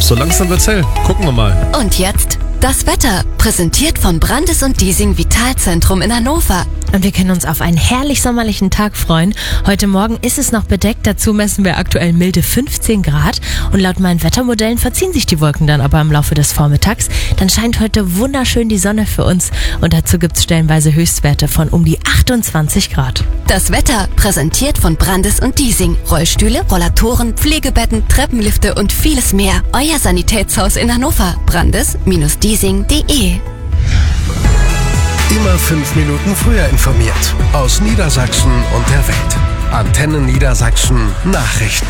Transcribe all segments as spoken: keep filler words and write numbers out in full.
So langsam wird's hell. Gucken wir mal. Und jetzt das Wetter, präsentiert von Brandes und Diesing Vitalzentrum in Hannover. Und wir können uns auf einen herrlich sommerlichen Tag freuen. Heute Morgen ist es noch bedeckt, dazu messen wir aktuell milde fünfzehn Grad. Und laut meinen Wettermodellen verziehen sich die Wolken dann aber im Laufe des Vormittags. Dann scheint heute wunderschön die Sonne für uns. Und dazu gibt's stellenweise Höchstwerte von um die achtundzwanzig Grad. Das Wetter, präsentiert von Brandes und Diesing. Rollstühle, Rollatoren, Pflegebetten, Treppenlifte und vieles mehr. Euer Sanitätshaus in Hannover. Brandes Diesing punkt de. Immer fünf Minuten früher informiert. Aus Niedersachsen und der Welt. Antennen Niedersachsen Nachrichten.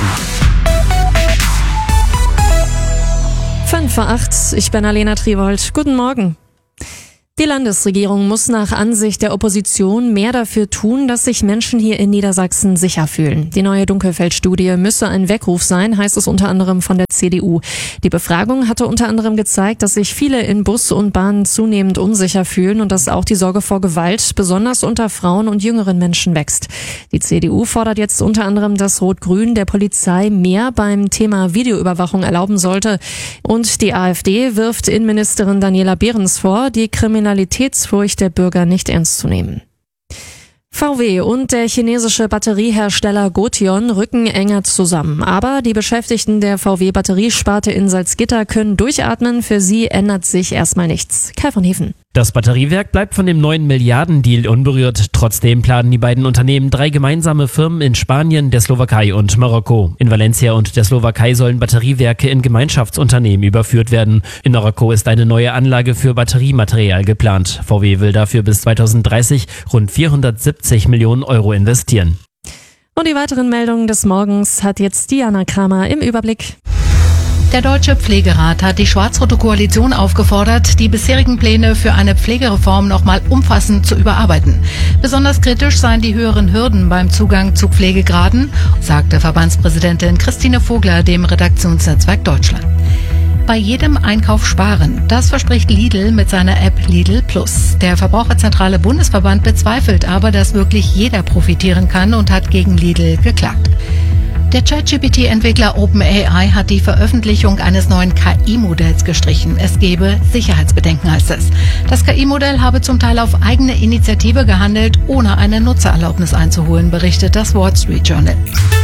fünf vor acht, ich bin Alena Triwold. Guten Morgen. Die Landesregierung muss nach Ansicht der Opposition mehr dafür tun, dass sich Menschen hier in Niedersachsen sicher fühlen. Die neue Dunkelfeld-Studie müsse ein Weckruf sein, heißt es unter anderem von der C D U. Die Befragung hatte unter anderem gezeigt, dass sich viele in Bus und Bahn zunehmend unsicher fühlen und dass auch die Sorge vor Gewalt besonders unter Frauen und jüngeren Menschen wächst. Die C D U fordert jetzt unter anderem, dass Rot-Grün der Polizei mehr beim Thema Videoüberwachung erlauben sollte. Und die AfD wirft Innenministerin Daniela Behrens vor, die Kriminalität Kriminalitätsfurcht der Bürger nicht ernst zu nehmen. V W und der chinesische Batteriehersteller Gotion rücken enger zusammen. Aber die Beschäftigten der V W-Batteriesparte in Salzgitter können durchatmen. Für sie ändert sich erstmal nichts. Kai von Hefen. Das Batteriewerk bleibt von dem neuen Milliardendeal unberührt. Trotzdem planen die beiden Unternehmen drei gemeinsame Firmen in Spanien, der Slowakei und Marokko. In Valencia und der Slowakei sollen Batteriewerke in Gemeinschaftsunternehmen überführt werden. In Marokko ist eine neue Anlage für Batteriematerial geplant. V W will dafür bis zweitausenddreißig rund vierhundertsiebzig Millionen Euro investieren. Und die weiteren Meldungen des Morgens hat jetzt Diana Kramer im Überblick. Der Deutsche Pflegerat hat die schwarz-rote Koalition aufgefordert, die bisherigen Pläne für eine Pflegereform nochmal umfassend zu überarbeiten. Besonders kritisch seien die höheren Hürden beim Zugang zu Pflegegraden, sagte Verbandspräsidentin Christine Vogler dem Redaktionsnetzwerk Deutschland. Bei jedem Einkauf sparen. Das verspricht Lidl mit seiner App Lidl Plus. Der Verbraucherzentrale Bundesverband bezweifelt aber, dass wirklich jeder profitieren kann und hat gegen Lidl geklagt. Der ChatGPT-Entwickler OpenAI hat die Veröffentlichung eines neuen K I-Modells gestrichen. Es gebe Sicherheitsbedenken, heißt es. Das K I-Modell habe zum Teil auf eigene Initiative gehandelt, ohne eine Nutzererlaubnis einzuholen, berichtet das Wall Street Journal.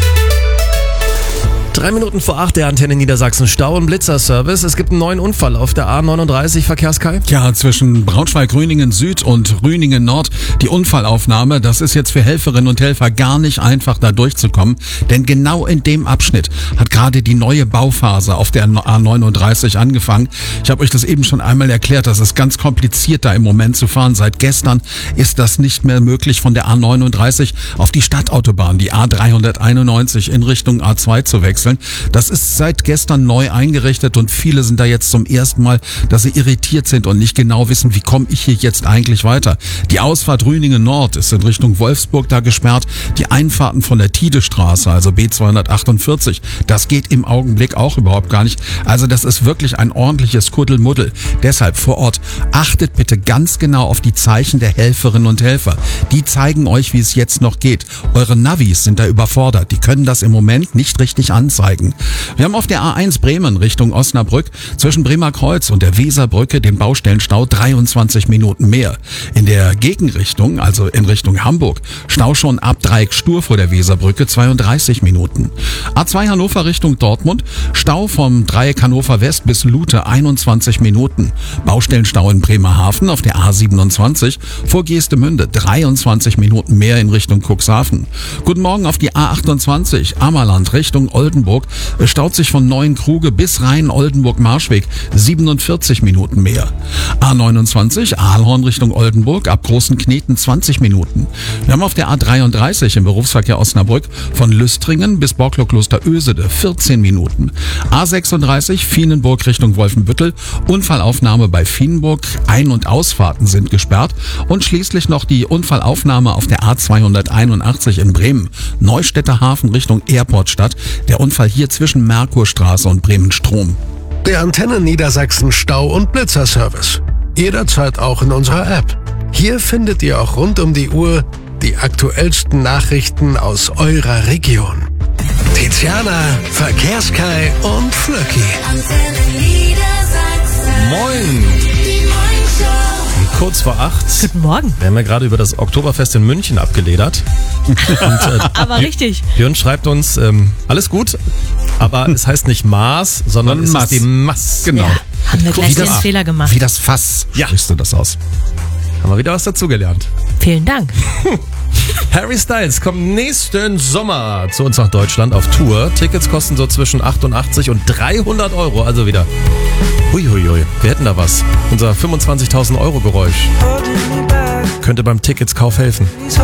Drei Minuten vor acht, der Antenne Niedersachsen Stau- und Blitzerservice. Es gibt einen neuen Unfall auf der A neununddreißig, Verkehrskai. Ja, zwischen Braunschweig-Rüningen Süd und Rüningen Nord. Die Unfallaufnahme, das ist jetzt für Helferinnen und Helfer gar nicht einfach, da durchzukommen. Denn genau in dem Abschnitt hat gerade die neue Bauphase auf der A neununddreißig angefangen. Ich habe euch das eben schon einmal erklärt, das ist ganz kompliziert, da im Moment zu fahren. Seit gestern ist das nicht mehr möglich, von der A neununddreißig auf die Stadtautobahn, die A dreihunderteinundneunzig in Richtung A zwei zu wechseln. Das ist seit gestern neu eingerichtet und viele sind da jetzt zum ersten Mal, dass sie irritiert sind und nicht genau wissen, wie komme ich hier jetzt eigentlich weiter. Die Ausfahrt Rüningen Nord ist in Richtung Wolfsburg da gesperrt. Die Einfahrten von der Tidestraße, also B zweihundertachtundvierzig, das geht im Augenblick auch überhaupt gar nicht. Also das ist wirklich ein ordentliches Kuddelmuddel. Deshalb vor Ort achtet bitte ganz genau auf die Zeichen der Helferinnen und Helfer. Die zeigen euch, wie es jetzt noch geht. Eure Navis sind da überfordert. Die können das im Moment nicht richtig anzeigen. Wir haben auf der A eins Bremen Richtung Osnabrück zwischen Bremer Kreuz und der Weserbrücke den Baustellenstau dreiundzwanzig Minuten mehr. In der Gegenrichtung, also in Richtung Hamburg, Stau schon ab Dreieck Stur vor der Weserbrücke zweiunddreißig Minuten. A zwei Hannover Richtung Dortmund, Stau vom Dreieck Hannover West bis Lute einundzwanzig Minuten. Baustellenstau in Bremerhaven auf der A siebenundzwanzig vor Geestemünde dreiundzwanzig Minuten mehr in Richtung Cuxhaven. Guten Morgen auf die A achtundzwanzig Ammerland Richtung Oldenburg. Es staut sich von Neuenkruge bis Rhein-Oldenburg-Marschweg siebenundvierzig Minuten mehr. A neunundzwanzig Aalhorn Richtung Oldenburg ab Großen Kneten zwanzig Minuten. Wir haben auf der A dreiunddreißig im Berufsverkehr Osnabrück von Lüstringen bis Borklow-Kloster Ösede vierzehn Minuten. A sechsunddreißig Fienenburg Richtung Wolfenbüttel. Unfallaufnahme bei Fienenburg. Ein- und Ausfahrten sind gesperrt. Und schließlich noch die Unfallaufnahme auf der A zweihunderteinundachtzig in Bremen. Neustädter Hafen Richtung Airportstadt. Der Unfall hier zwischen Merkurstraße und Bremen-Strom. Der Antenne Niedersachsen Stau- und Blitzerservice. Jederzeit auch in unserer App. Hier findet ihr auch rund um die Uhr die aktuellsten Nachrichten aus eurer Region. Tiziana, Verkehrskai und Flöcki. Moin! Kurz vor acht. Guten Morgen. Wir haben ja gerade über das Oktoberfest in München abgeledert. Und, äh, Aber richtig. Björn schreibt uns, ähm, alles gut, aber es heißt nicht Maß, sondern es Maß. ist die Mass. Genau. Ja, haben wir gleich Wie den das- Fehler gemacht. Wie das Fass Ja. sprichst du das aus? Haben wir wieder was dazugelernt. Vielen Dank. Harry Styles kommt nächsten Sommer zu uns nach Deutschland auf Tour. Tickets kosten so zwischen achtundachtzig und dreihundert Euro, also wieder. Huiuiui, wir hätten da was. Unser fünfundzwanzigtausend Euro Geräusch könnte beim Ticketskauf helfen.